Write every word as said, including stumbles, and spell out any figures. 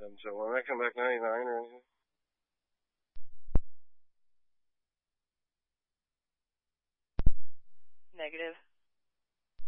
And so when I come back ninety-nine or anything. Negative.